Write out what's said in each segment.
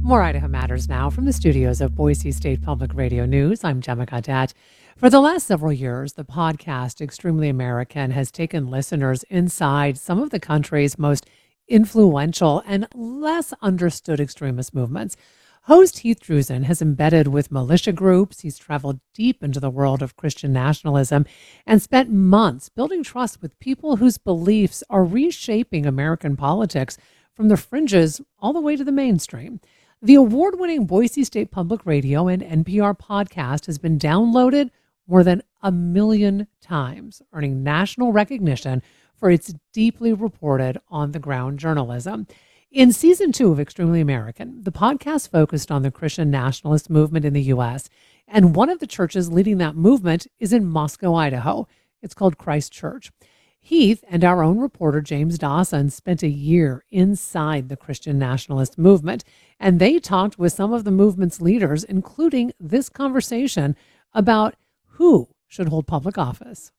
More Idaho Matters now from the studios of Boise State Public Radio News. I'm Gemma Gadet. For the last several years, the podcast Extremely American has taken listeners inside some of the country's most influential and less understood extremist movements. Host Heath Drusen has embedded with militia groups. He's traveled deep into the world of Christian nationalism and spent months building trust with people whose beliefs are reshaping American politics from the fringes all the way to the mainstream. The award-winning Boise State Public Radio and NPR podcast has been downloaded more than 1 million times, earning national recognition for its deeply reported on-the-ground journalism. In season 2 of Extremely American, the podcast focused on the Christian nationalist movement in the U.S., and one of the churches leading that movement is in Moscow, Idaho. It's called Christ Church. Heath and our own reporter, James Dawson, spent a year inside the Christian nationalist movement, and they talked with some of the movement's leaders, including this conversation about who should hold public office.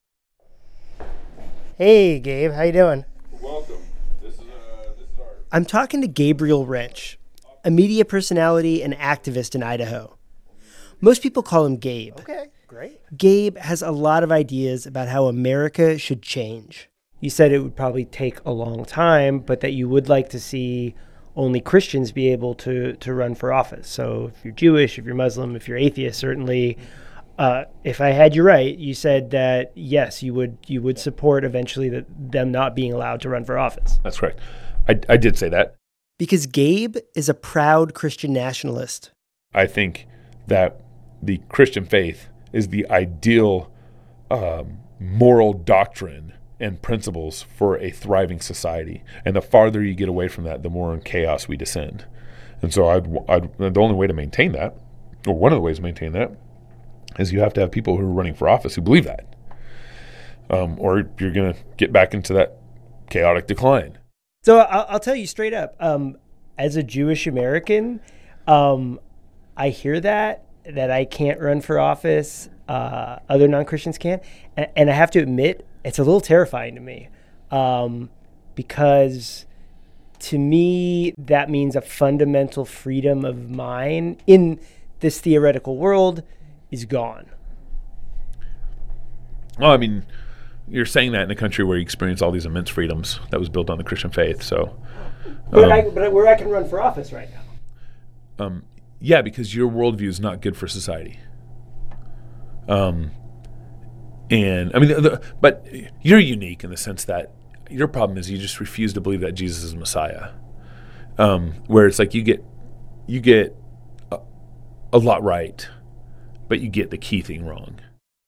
Hey, Gabe, how you doing? Welcome. This is our... I'm talking to Gabriel Rich, a media personality and activist in Idaho. Most people call him Gabe. Okay, great. Gabe has a lot of ideas about how America should change. You said it would probably take a long time, but that you would like to see only Christians be able to run for office. So if you're Jewish, if you're Muslim, if you're atheist, certainly. If I had you right, you said that, yes, you would support eventually them not being allowed to run for office. That's correct. I did say that. Because Gabe is a proud Christian nationalist. I think that the Christian faith is the ideal moral doctrine and principles for a thriving society. And the farther you get away from that, the more in chaos we descend. And so the only way to maintain that, or one of the ways to maintain that, is you have to have people who are running for office who believe that. Or you're going to get back into that chaotic decline. So I'll tell you straight up, as a Jewish American, I hear that I can't run for office, other non-Christians can. And I have to admit, it's a little terrifying to me, because to me, that means a fundamental freedom of mine in this theoretical world is gone. Well, I mean, you're saying that in a country where you experience all these immense freedoms that was built on the Christian faith. So, but where I can run for office right now. Yeah, because your worldview is not good for society. And I mean, but you're unique in the sense that your problem is you just refuse to believe that Jesus is Messiah. Where it's like you get a lot right, but you get the key thing wrong.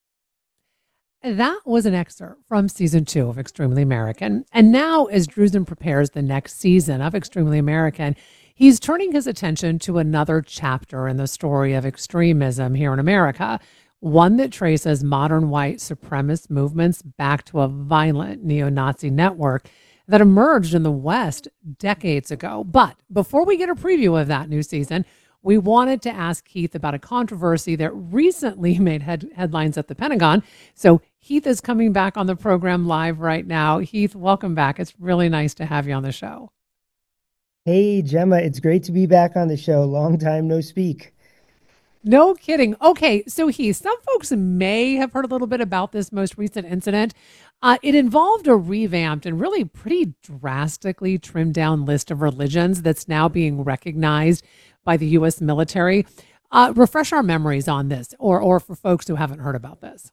That was an excerpt from season 2 of Extremely American. And now, as Drusen prepares the next season of Extremely American, he's turning his attention to another chapter in the story of extremism here in America, one that traces modern white supremacist movements back to a violent neo-Nazi network that emerged in the West decades ago. But before we get a preview of that new season, we wanted to ask Heath about a controversy that recently made headlines at the Pentagon. So Heath is coming back on the program live right now. Heath, welcome back. It's really nice to have you on the show. Hey, Gemma, it's great to be back on the show. Long time no speak. No kidding. Okay, so Heath, some folks may have heard a little bit about this most recent incident. It involved a revamped and really pretty drastically trimmed down list of religions that's now being recognized by the U.S. military. Refresh our memories on this, or for folks who haven't heard about this.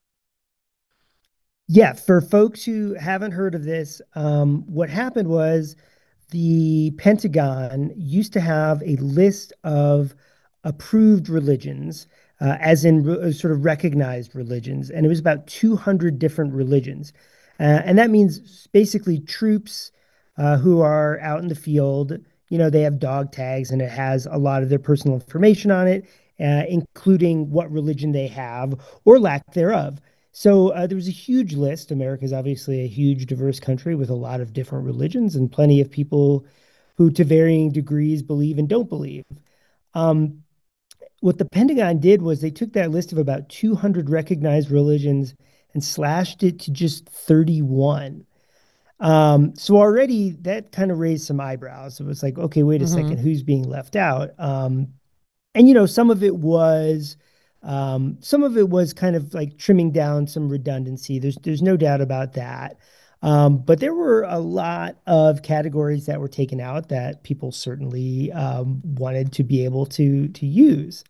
Yeah, for folks who haven't heard of this, what happened was the Pentagon used to have a list of approved religions, as in sort of recognized religions, and it was about 200 different religions. And that means basically troops who are out in the field. You know, they have dog tags and it has a lot of their personal information on it, including what religion they have or lack thereof. So there was a huge list. America is obviously a huge, diverse country with a lot of different religions and plenty of people who, to varying degrees, believe and don't believe. What the Pentagon did was they took that list of about 200 recognized religions and slashed it to just 31. So already that kind of raised some eyebrows. It was like, okay, wait a Hmm. second, who's being left out? And some of it was kind of like trimming down some redundancy. There's no doubt about that. But there were a lot of categories that were taken out that people certainly wanted to be able to use.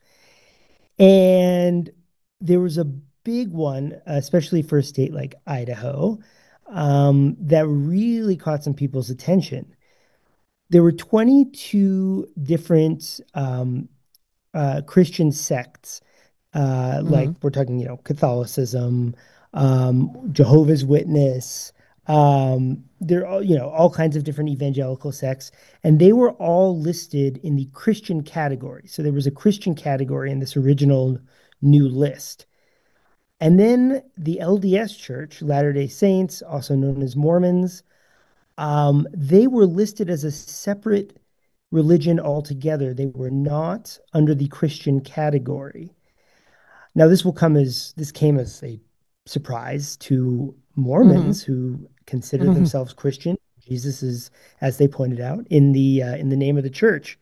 And there was a big one, especially for a state like Idaho, that really caught some people's attention. There were 22 different Christian sects, like Hmm. we're talking, Catholicism, Jehovah's Witness. There are, all kinds of different evangelical sects, and they were all listed in the Christian category. So there was a Christian category in this original new list. And then the LDS Church, Latter-day Saints, also known as Mormons, they were listed as a separate religion altogether. They were not under the Christian category. Now, this came as a surprise to Hmm. Mormons who consider Hmm. themselves Christian. Jesus is, as they pointed out, in the name of the church,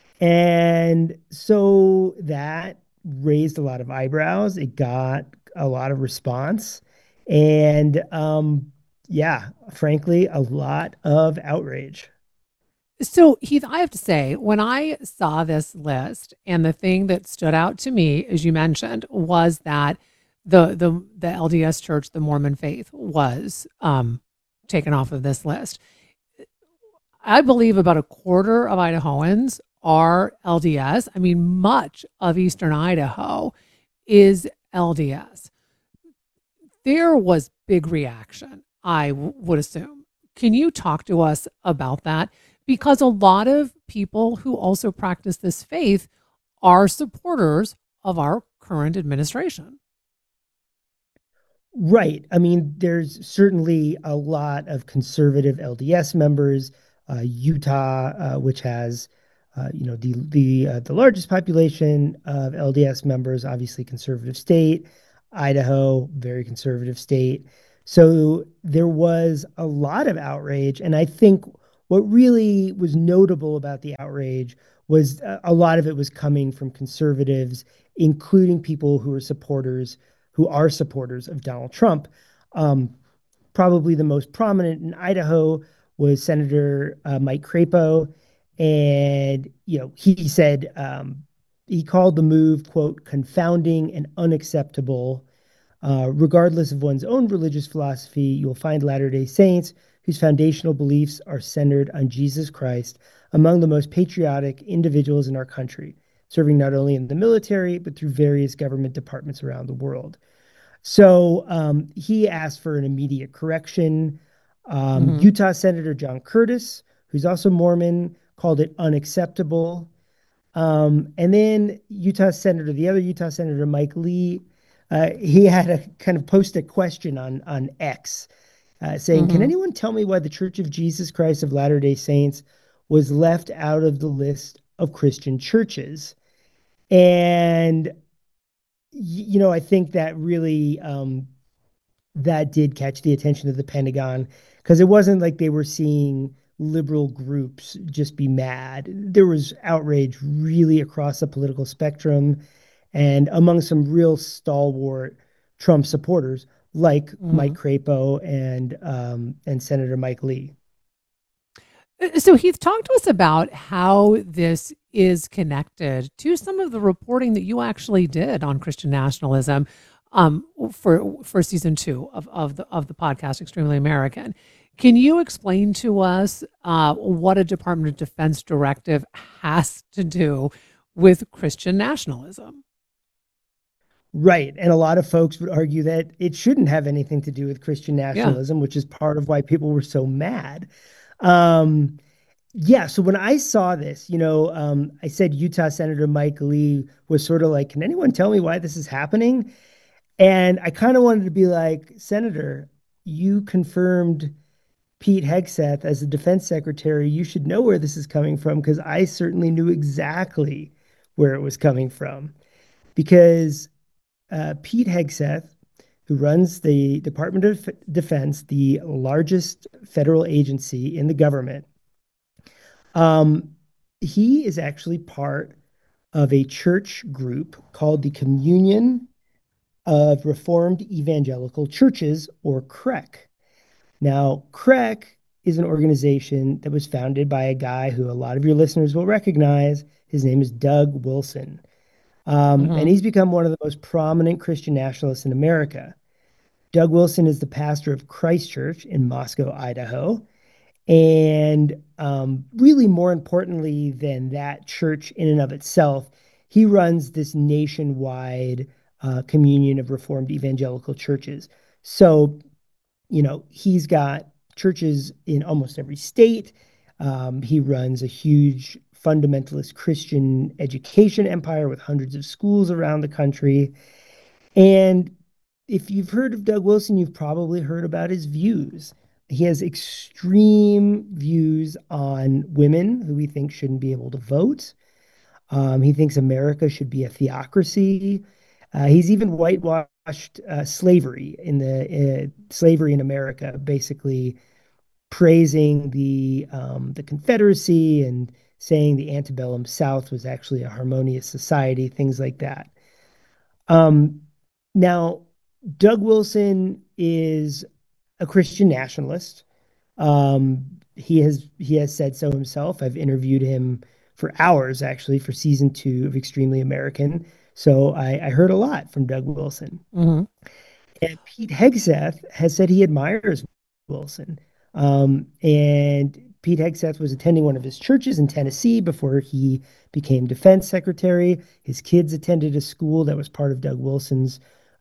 and so that raised a lot of eyebrows. It got a lot of response, and yeah, frankly, a lot of outrage. So, Heath, I have to say, when I saw this list, and the thing that stood out to me, as you mentioned, was that the LDS Church, the Mormon faith, was taken off of this list. I believe about a quarter of Idahoans are LDS. I mean, much of Eastern Idaho is LDS. There was big reaction, would assume. Can you talk to us about that? Because a lot of people who also practice this faith are supporters of our current administration. Right. I mean, there's certainly a lot of conservative LDS members. Utah, which has, the largest population of LDS members, obviously conservative state. Idaho, very conservative state. So there was a lot of outrage, and I think what really was notable about the outrage was a lot of it was coming from conservatives, including people who are supporters of Donald Trump. Um, Probably the most prominent in Idaho was Senator Mike Crapo, and he said he called the move quote confounding and unacceptable. Regardless of one's own religious philosophy, you'll find Latter-day Saints whose foundational beliefs are centered on Jesus Christ among the most patriotic individuals in our country, serving not only in the military but through various government departments around the world. So he asked for an immediate correction. Hmm. Utah Senator John Curtis, who's also Mormon, called it unacceptable. And then the other Utah Senator Mike Lee, he had a kind of post a question on X, saying, "Can Hmm. anyone tell me why the Church of Jesus Christ of Latter-day Saints was left out of the list of Christian churches?" And I think that really that did catch the attention of the Pentagon because it wasn't like they were seeing liberal groups just be mad. There was outrage really across the political spectrum and among some real stalwart Trump supporters like Mike Hmm. Crapo and Senator Mike Lee. So, Heath, talk to us about how this is connected to some of the reporting that you actually did on Christian nationalism for season two of the podcast, Extremely American. Can you explain to us what a Department of Defense directive has to do with Christian nationalism? Right. And a lot of folks would argue that it shouldn't have anything to do with Christian Yeah. nationalism, which is part of why people were so mad. Um, Yeah, so when I saw this, I said Utah Senator Mike Lee was sort of like, can anyone tell me why this is happening? And I kind of wanted to be like, Senator, you confirmed Pete Hegseth as the defense secretary. You should know where this is coming from because I certainly knew exactly where it was coming from. Because Pete Hegseth, who runs the Department of Defense, the largest federal agency in the government. Um, he is actually part of a church group called the Communion of Reformed Evangelical Churches, or CREC. Now, CREC is an organization that was founded by a guy who a lot of your listeners will recognize. His name is Doug Wilson. And Hmm. he's become one of the most prominent Christian nationalists in America. Doug Wilson is the pastor of Christ Church in Moscow, Idaho. And really, more importantly than that church in and of itself, he runs this nationwide communion of Reformed evangelical churches. So, he's got churches in almost every state. He runs a huge fundamentalist Christian education empire with hundreds of schools around the country. And if you've heard of Doug Wilson, you've probably heard about his views. He has extreme views on women who he thinks shouldn't be able to vote. He thinks America should be a theocracy. He's even whitewashed slavery in America, basically praising the Confederacy and saying the antebellum South was actually a harmonious society, things like that. Um, Now, Doug Wilson is a Christian nationalist. He has said so himself. I've interviewed him for hours actually for season 2 of Extremely American. So I heard a lot from Doug Wilson. Hmm. And Pete Hegseth has said he admires Wilson. And Pete Hegseth was attending one of his churches in Tennessee before he became defense secretary. His kids attended a school that was part of Doug Wilson's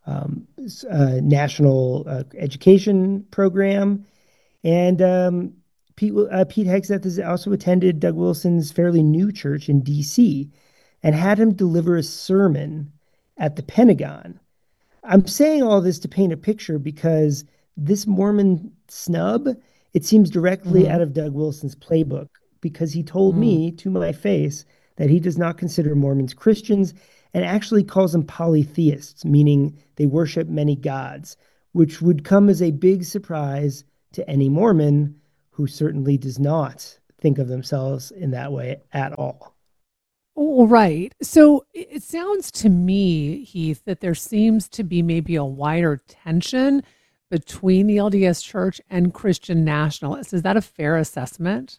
national education program. And Pete Hegseth has also attended Doug Wilson's fairly new church in D.C. and had him deliver a sermon at the Pentagon. I'm saying all this to paint a picture because this Mormon snub, it seems directly Hmm. out of Doug Wilson's playbook because he told Hmm. me to my face that he does not consider Mormons Christians and actually calls them polytheists, meaning they worship many gods, which would come as a big surprise to any Mormon who certainly does not think of themselves in that way at all. Oh, right. So it sounds to me, Heath, that there seems to be maybe a wider tension between the LDS Church and Christian nationalists. Is that a fair assessment?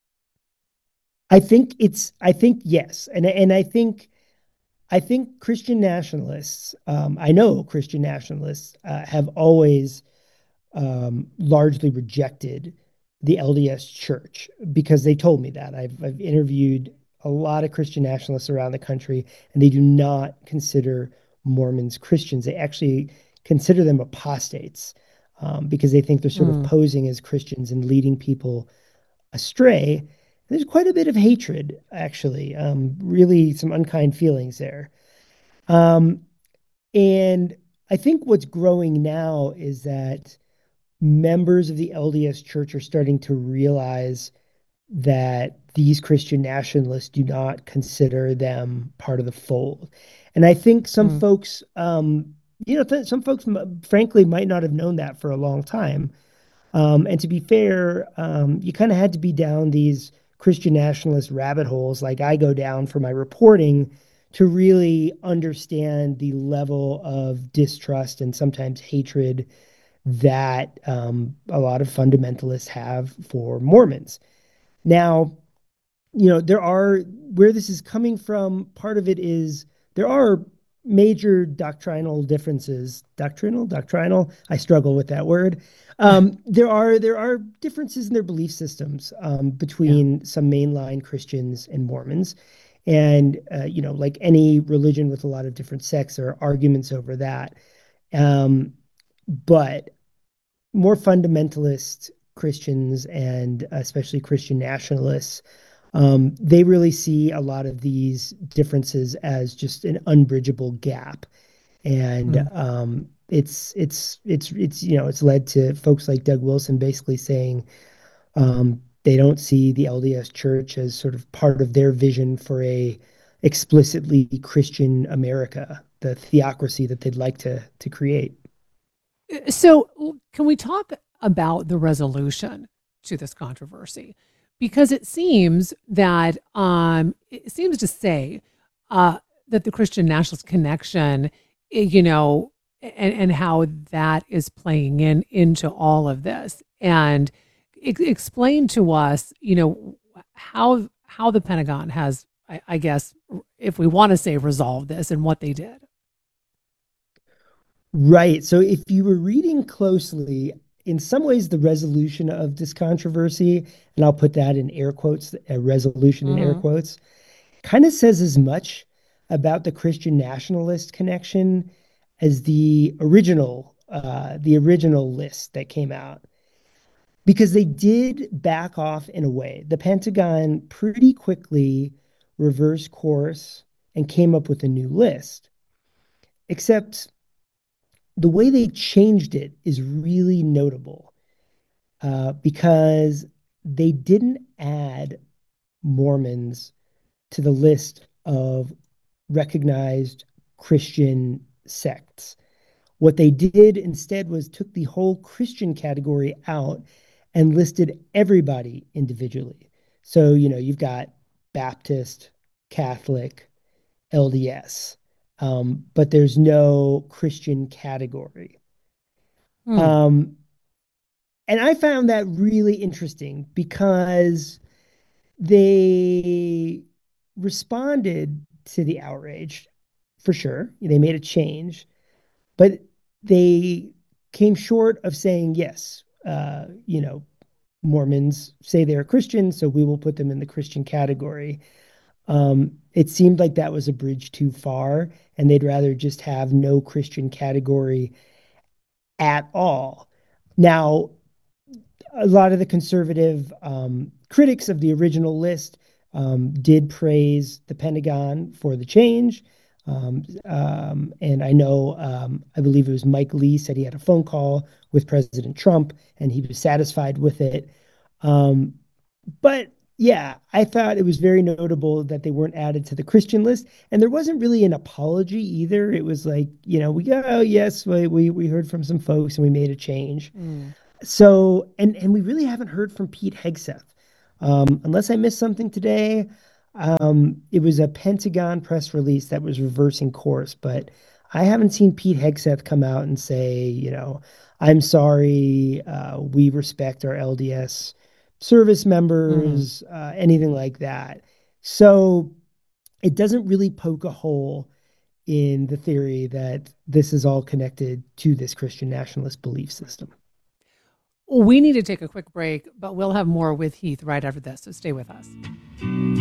I think yes. And I think Christian nationalists, I know Christian nationalists have always largely rejected the LDS Church because they told me that. I've interviewed a lot of Christian nationalists around the country, and they do not consider Mormons Christians. They actually consider them apostates because they think they're sort of Mm. posing as Christians and leading people astray. There's quite a bit of hatred, actually, really some unkind feelings there. Um, and I think what's growing now is that members of the LDS Church are starting to realize that these Christian nationalists do not consider them part of the fold. And I think some Mm. folks, some folks, frankly, might not have known that for a long time. And to be fair, you kind of had to be down these Christian nationalist rabbit holes like I go down for my reporting to really understand the level of distrust and sometimes hatred that a lot of fundamentalists have for Mormons. Now, there are where this is coming from. Part of it is there are major doctrinal differences. Doctrinal. I struggle with that word. There are differences in their belief systems Yeah. between some mainline Christians and Mormons. And like any religion with a lot of different sects, there are arguments over that. Um, but more fundamentalist Christians and especially Christian nationalists, they really see a lot of these differences as just an unbridgeable gap. And Mm. it's led to folks like Doug Wilson basically saying they don't see the LDS Church as sort of part of their vision for a explicitly Christian America, the theocracy that they'd like to create. So, can we talk about the resolution to this controversy? Because it seems to say that the Christian nationalist connection, and how that is playing into all of this, and explain to us, how the Pentagon has, I guess, if we want to say, resolved this and what they did. Right. So if you were reading closely, in some ways, the resolution of this controversy, and I'll put that in air quotes, a resolution in air Hmm. quotes, kind of says as much about the Christian nationalist connection as the original list that came out, because they did back off in a way. The Pentagon pretty quickly reversed course and came up with a new list. Except the way they changed it is really notable, because they didn't add Mormons to the list of recognized Christian sects. What they did instead was took the whole Christian category out and listed everybody individually. So, you've got Baptist, Catholic, LDS, but there's no Christian category. Hmm. Um, and I found that really interesting because they responded to the outrage for sure. They made a change, but they came short of saying, yes, Mormons say they're Christian, so we will put them in the Christian category. It seemed like that was a bridge too far, and they'd rather just have no Christian category at all. Now, a lot of the conservative critics of the original list did praise the Pentagon for the change. And I know, I believe it was Mike Lee said he had a phone call with President Trump and he was satisfied with it. Um, but yeah, I thought it was very notable that they weren't added to the Christian list. And there wasn't really an apology either. It was like, we go, oh, yes, we heard from some folks and we made a change. Mm. So, and we really haven't heard from Pete Hegseth. Unless I missed something today, it was a Pentagon press release that was reversing course, but I haven't seen Pete Hegseth come out and say, I'm sorry, we respect our LDS service Hmm. members, anything like that. So it doesn't really poke a hole in the theory that this is all connected to this Christian nationalist belief system. We need to take a quick break, but we'll have more with Heath right after this. So stay with us.